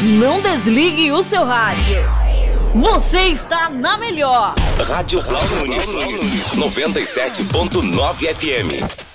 Não desligue o seu rádio. Você está na melhor. Rádio Cláudio Nunes, 97.9 FM.